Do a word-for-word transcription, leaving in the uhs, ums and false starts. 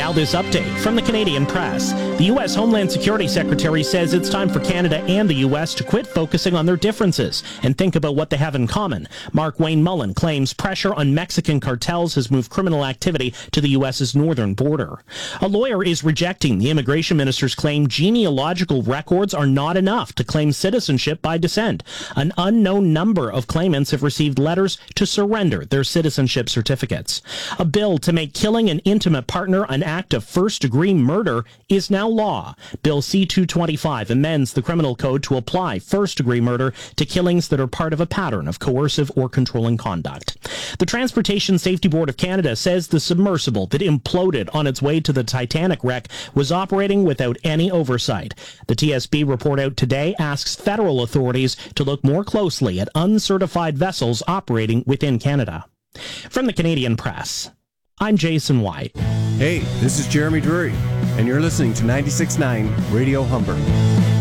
Now this update from the Canadian Press. The U S Homeland Security Secretary says it's time for Canada and the U S to quit focusing on their differences and think about what they have in common. Mark Wayne Mullen claims pressure on Mexican cartels has moved criminal activity to the U S's northern border. A lawyer is rejecting the immigration minister's claim genealogical records are not enough to claim citizenship by descent. An unknown number of claimants have received letters to surrender their citizenship certificates. A bill to make killing an intimate partner an act of first-degree murder is now law. Bill C two twenty-five amends the criminal code to apply first-degree murder to killings that are part of a pattern of coercive or controlling conduct. The Transportation Safety Board of Canada says the submersible that imploded on its way to the Titanic wreck was operating without any oversight. The T S B report out today asks federal authorities to look more closely at uncertified vessels operating within Canada. From the Canadian Press, I'm Jason White. Hey, this is Jeremy Drury, and you're listening to ninety-six point nine Radio Humber.